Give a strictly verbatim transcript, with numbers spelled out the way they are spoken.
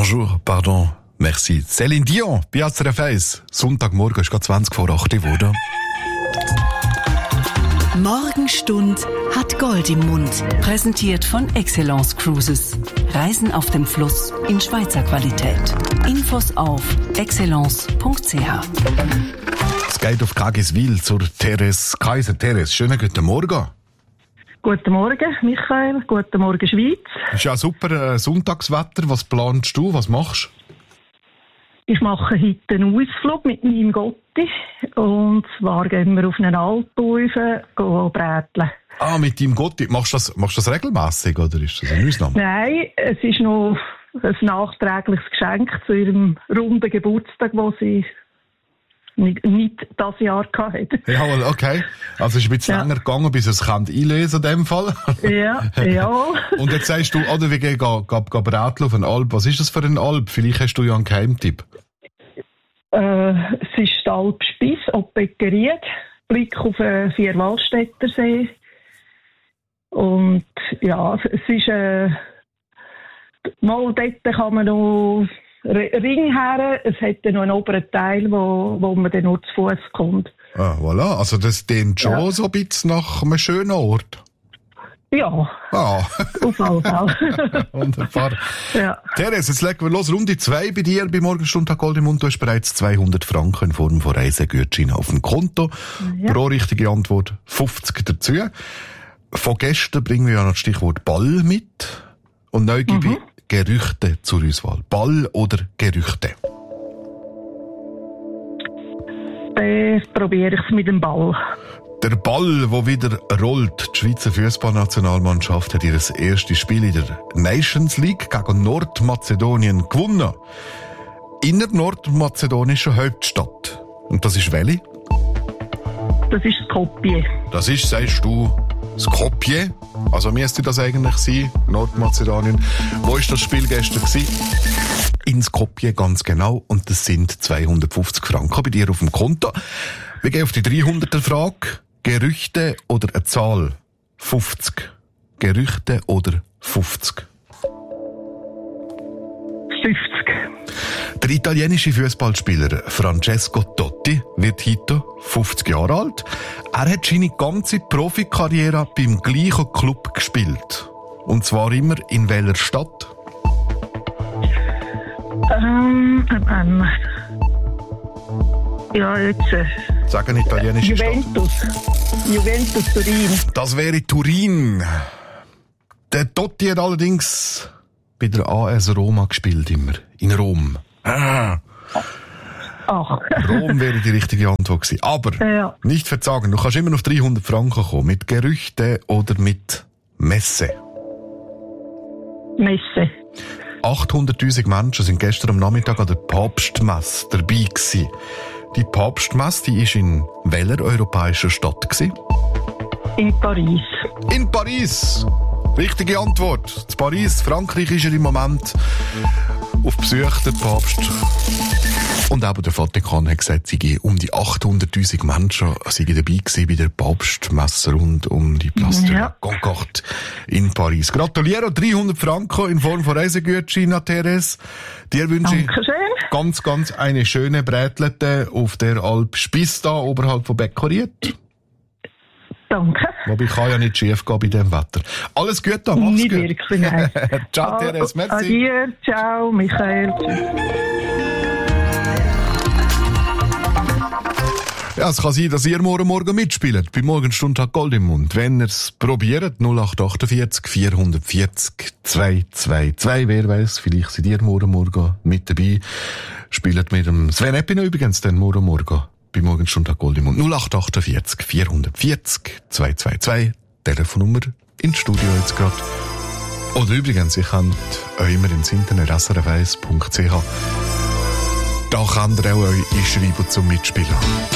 Bonjour, pardon, merci. Céline Dion, bei S R F eins. Sonntagmorgen ist gerade zwanzig vor acht geworden. Morgenstund hat Gold im Mund. Präsentiert von Excellence Cruises. Reisen auf dem Fluss in Schweizer Qualität. Infos auf excellence punkt c h. Es geht auf Kagiswil zur Therese Kaiser. Therese, schönen guten Morgen. Guten Morgen, Michael. Guten Morgen, Schweiz. Ist ja super äh, Sonntagswetter. Was planst du? Was machst du? Ich mache heute einen Ausflug mit meinem Gotti. Und zwar gehen wir auf einen Alp rauf, bräteln. Ah, mit deinem Gotti. Machst du das, machst du das regelmässig oder ist das eine Ausnahme? Nein, es ist noch ein nachträgliches Geschenk zu ihrem runden Geburtstag, den sie nicht, nicht dieses Jahr hatte. Jawohl, okay. Also es ist ein bisschen ja. länger gegangen, bis es einlesen kann in dem Fall. Ja, ja. Und jetzt sagst du, oder wir gehen ga, ga, ga bräteln auf einen Alp. Was ist das für ein Alp? Vielleicht hast du ja einen Geheimtipp. Äh, es ist der Alp Spiess, Oppekeried, Blick auf den Vierwaldstättersee. Und ja, es ist äh, mal dort kann man noch Ring her, es hat dann noch einen oberen Teil, wo, wo man dann nur zu Fuß kommt. Ah, voilà. Also das klingt schon ja. so ein bisschen nach einem schönen Ort. Ja, ah. auf jeden Fall. Wunderbar. Ja. Therese, jetzt legen wir los. Runde zwei bei dir bei Morgenstund hat Gold im Mund. Du hast bereits zweihundert Franken in Form von Reisegutscheinen auf dem Konto. Ja. Pro richtige Antwort fünfzig dazu. Von gestern bringen wir ja noch das Stichwort Ball mit. Und neu gebe ich Gerüchte zur Auswahl. Ball oder Gerüchte? Dann probiere ich es mit dem Ball. Der Ball, der wieder rollt. Die Schweizer Fußballnationalmannschaft hat ihr erstes Spiel in der Nations League gegen Nordmazedonien gewonnen. In der nordmazedonischen Hauptstadt. Und das ist welche? Das ist Skopje. Das ist, sagst du, Skopje? Also müsste das eigentlich sein, Nordmazedonien. Wo war das Spiel gestern gewesen? In Skopje, ganz genau. Und das sind zweihundertfünfzig Franken bei dir auf dem Konto. Wir gehen auf die dreihunderter Frage. Gerüchte oder eine Zahl? fünfzig. Gerüchte oder fünfzig? fünfzig. Der italienische Fußballspieler Francesco Totti wird heute fünfzig Jahre alt. Er hat seine ganze Profikarriere beim gleichen Club gespielt. Und zwar immer in welcher Stadt? Ähm, ähm, ja, jetzt. Äh, Sagen italienische Juventus. Stadt. Juventus Turin. Das wäre Turin. Der Totti hat allerdings bei der A S Roma gespielt, immer. In Rom. Ah. Ach. Rom wäre die richtige Antwort gewesen. Aber ja. nicht verzagen, du kannst immer auf dreihundert Franken kommen. Mit Gerüchte oder mit Messe? Messe. achthunderttausend Menschen sind gestern am Nachmittag an der Papstmesse dabei gewesen. Die Papstmesse, die ist in welcher europäischen Stadt gewesen? In Paris. In Paris! Richtige Antwort. In Paris, Frankreich ist er im Moment auf Besuch, der Papst. Und auch der Vatikan hat gesagt, sie gehen um die achthunderttausend Menschen sind dabei gewesen bei der Papstmesse rund um die Place de la Concorde in Paris. Gratuliere, dreihundert Franken in Form von Reisegutscheinen, Therese. Dir wünsche ich ganz, ganz eine schöne Brätlete auf der Alp Spiess da oberhalb von Beccoriet. Danke. Wobei kann ja nicht schief gehen bei diesem Wetter. Alles Gute, mach's nicht gut. Nicht wirklich, nein. Ciao, Therese, merci. Adieu, ciao, Michael. Ja, es kann sein, dass ihr morgen morgen mitspielt. Bei Morgenstund hat Gold im Mund. Wenn ihr es probiert, null acht achtundvierzig vierhundertvierzig zweihundertzweiundzwanzig. Wer weiss, vielleicht seid ihr morgen morgen mit dabei. Spielt mit dem Sven Eppino übrigens dann morgen morgen. Bei Morgenstund hat Gold im Mund. null acht achtundvierzig vierhundertvierzig zweihundertzweiundzwanzig. Telefonnummer ins Studio jetzt gerade. Oder übrigens, ihr könnt euch immer ins Internet s r f eins punkt c h. Da könnt ihr auch euch einschreiben zum Mitspielen.